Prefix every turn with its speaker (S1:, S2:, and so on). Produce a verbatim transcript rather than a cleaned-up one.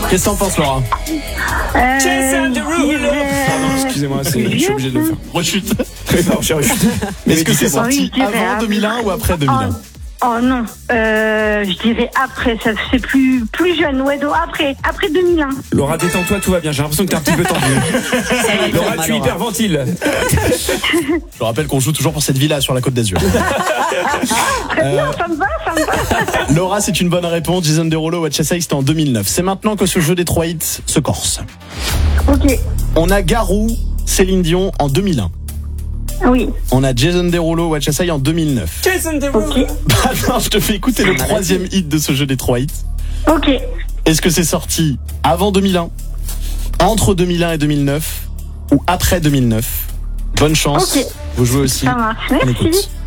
S1: Qu'est-ce que t'en penses, Laura?
S2: Euh, je dirais-
S1: Pardon, excusez-moi, c'est- je suis obligé de le faire. Rechute. Non, j'ai rechuté. Mais est-ce que c'est sorti
S2: Oui, je dirais
S1: avant deux mille un ou après deux mille un?
S2: Oh non, euh, je dirais après, ça c'est plus plus jeune, ouais, donc après, après deux mille un.
S3: Laura, détends-toi, tout va bien. J'ai l'impression que t'es un petit peu tendu. Laura, tu hyperventiles.
S1: Je rappelle qu'on joue toujours pour cette villa sur la Côte d'Azur.
S2: Très bien, ça me va, ça me va.
S1: Laura, c'est une bonne réponse. Jason Derulo, What You Say, c'était en deux mille neuf. C'est maintenant que ce jeu des trois hits se corse.
S2: Ok,
S1: On a Garou, Céline Dion en deux mille un.
S2: oui,
S1: On a Jason Derulo, What You Say en deux mille neuf.
S3: Jason Derulo.
S2: ok,
S1: Bah non, je te fais écouter le troisième hit de ce jeu des trois hits.
S2: ok.
S1: Est-ce que c'est sorti avant deux mille un, entre deux mille un et deux mille neuf ou après deux mille neuf? Bonne chance.
S2: Ok.
S1: Vous jouez aussi.
S2: Ça marche,
S1: On
S2: merci.
S1: écoute.